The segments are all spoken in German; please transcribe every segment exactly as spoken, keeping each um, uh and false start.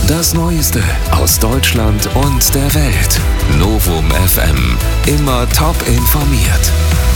Das Neueste aus Deutschland und der Welt. Novum F M. Immer top informiert.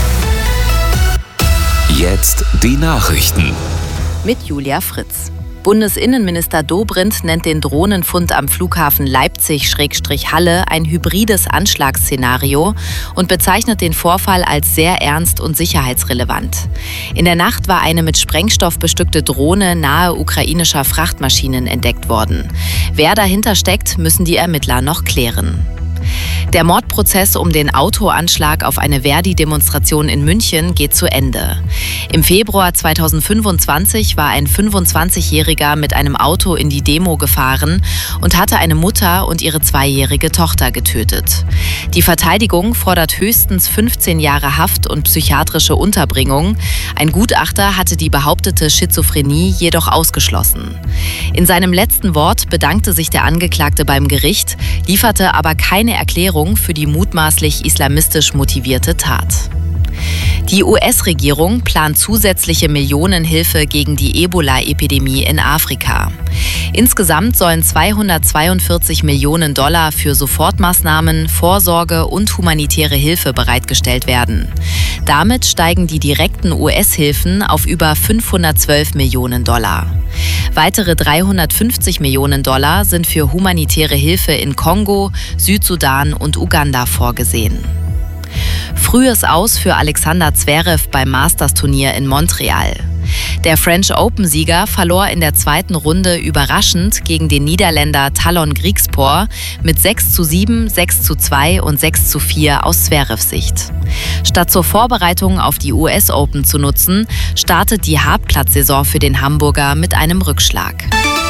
Jetzt die Nachrichten. Mit Julia Fritz. Bundesinnenminister Dobrindt nennt den Drohnenfund am Flughafen Leipzig-Halle ein hybrides Anschlagsszenario und bezeichnet den Vorfall als sehr ernst und sicherheitsrelevant. In der Nacht war eine mit Sprengstoff bestückte Drohne nahe ukrainischer Frachtmaschinen entdeckt worden. Wer dahinter steckt, müssen die Ermittler noch klären. Der Mordprozess um den Autoanschlag auf eine Verdi-Demonstration in München geht zu Ende. Im Februar zweitausendfünfundzwanzig war ein fünfundzwanzigjähriger mit einem Auto in die Demo gefahren und hatte eine Mutter und ihre zweijährige Tochter getötet. Die Verteidigung fordert höchstens fünfzehn Jahre Haft und psychiatrische Unterbringung. Ein Gutachter hatte die behauptete Schizophrenie jedoch ausgeschlossen. In seinem letzten Wort bedankte sich der Angeklagte beim Gericht, lieferte aber keine Erklärung für die mutmaßlich islamistisch motivierte Tat. Die U S-Regierung plant zusätzliche Millionenhilfe gegen die Ebola-Epidemie in Afrika. Insgesamt sollen zweihundertzweiundvierzig Millionen Dollar für Sofortmaßnahmen, Vorsorge und humanitäre Hilfe bereitgestellt werden. Damit steigen die direkten U S-Hilfen auf über fünfhundertzwölf Millionen Dollar. Weitere dreihundertfünfzig Millionen Dollar sind für humanitäre Hilfe in Kongo, Südsudan und Uganda vorgesehen. Frühes Aus für Alexander Zverev beim Masters-Turnier in Montreal. Der French Open-Sieger verlor in der zweiten Runde überraschend gegen den Niederländer Talon Griekspoor mit sechs zu sieben, sechs zu zwei und sechs zu vier aus Zverevs Sicht. Statt zur Vorbereitung auf die U S Open zu nutzen, startet die Hartplatzsaison für den Hamburger mit einem Rückschlag.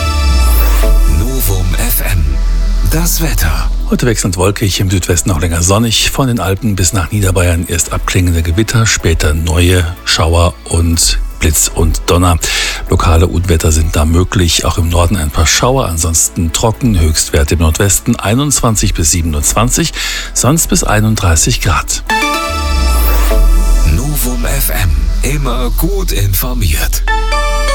Novum F M. Das Wetter. Heute wechselnd wolkig, im Südwesten auch länger sonnig. Von den Alpen bis nach Niederbayern erst abklingende Gewitter, später neue Schauer und Blitz und Donner. Lokale Unwetter sind da möglich, auch im Norden ein paar Schauer, ansonsten trocken, Höchstwerte im Nordwesten einundzwanzig bis siebenundzwanzig, sonst bis einunddreißig Grad. Novum F M, immer gut informiert.